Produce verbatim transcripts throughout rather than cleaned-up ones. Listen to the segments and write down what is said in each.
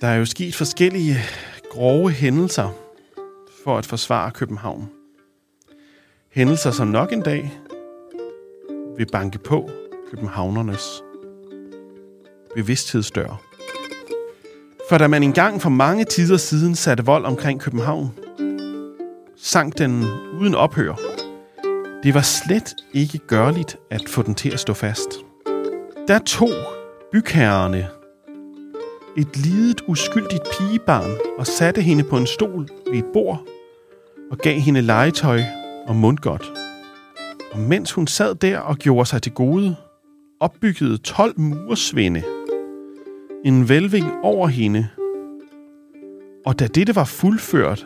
Der er jo sket forskellige grove hændelser for at forsvare København. Hændelser, som nok en dag vil banke på københavnernes bevidsthedsdør. For da man engang for mange tider siden satte vold omkring København, sank den uden ophør. Det var slet ikke gørligt at få den til at stå fast. Der tog bygherrerne et lidet uskyldigt pigebarn og satte hende på en stol ved et bord og gav hende legetøj og mundgodt. Og mens hun sad der og gjorde sig til gode, opbyggede tolv mursvende en hvælving over hende. Og da dette var fuldført,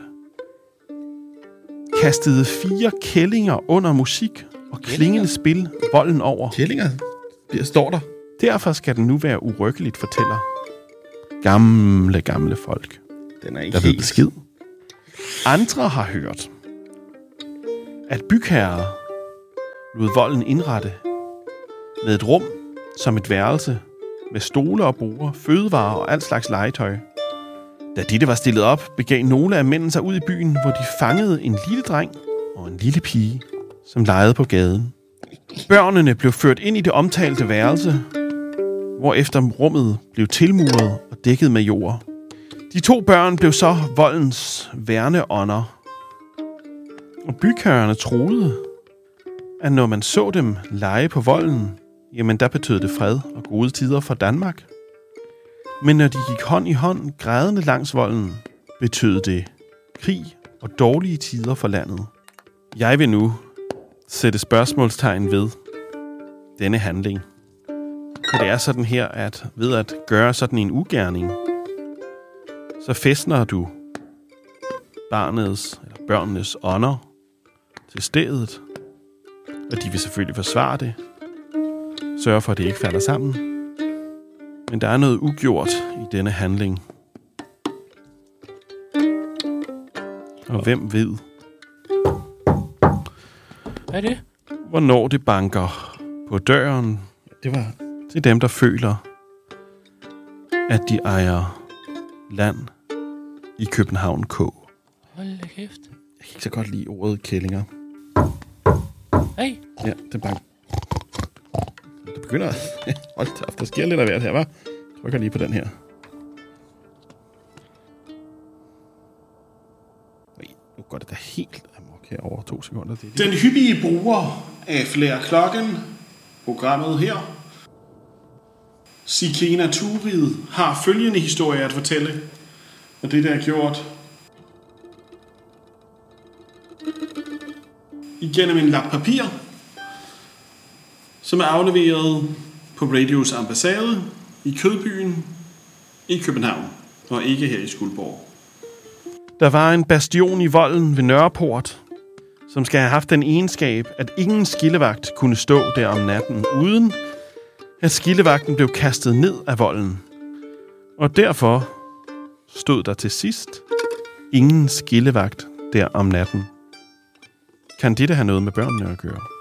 kastede fire kællinger under musik og klingende spil volden over. Kællinger? Det står der. Derfor skal den nu være urykkeligt, fortæller gamle, gamle folk, Den er ikke der ved helt besked. Andre har hørt, at bygherrer lod volden indrette med et rum som et værelse med stole og borde, fødevarer og alt slags legetøj. Da dette var stillet op, begav nogle af mændene sig ud i byen, hvor de fangede en lille dreng og en lille pige, som legede på gaden. Børnene blev ført ind i det omtalte værelse, hvorefter rummet blev tilmuret og dækket med jord. De to børn blev så voldens værneånder, og bygherrerne troede, at når man så dem lege på volden, jamen der betød det fred og gode tider for Danmark. Men når de gik hånd i hånd grædende langs volden, betød det krig og dårlige tider for landet. Jeg vil nu sætte spørgsmålstegn ved denne handling. For det er sådan her, at ved at gøre sådan en ugerning, så fæstner du barnets eller børnenes ånder til stedet, og de vil selvfølgelig forsvare det, sørge for, at det ikke falder sammen. Men der er noget ugjort i denne handling. Og hvem ved, Hvad er det? hvornår det banker på døren Det var... til dem, der føler, at de ejer land i København K. Hold da kæft. Jeg kan ikke så godt lide ordet kællinger. Hey. Ja, det banker. Det begynder... Hold da, der sker lidt af hvert her, hva'? Jeg trykker lige på den her. Nu går det da helt amok her over to sekunder. Det er Den hyppige bruger af flere klokken, programmet her, Sikena Turid, har følgende historie at fortælle, og det der er gjort igennem en lap papir, som er afleveret på Radios ambassade i Kødbyen i København, og ikke her i Skuldborg. Der var en bastion i volden ved Nørreport, som skal have haft den egenskab, at ingen skillevagt kunne stå der om natten, uden at skillevagten blev kastet ned af volden. Og derfor stod der til sidst ingen skillevagt der om natten. Kan dette have noget med børnene at gøre?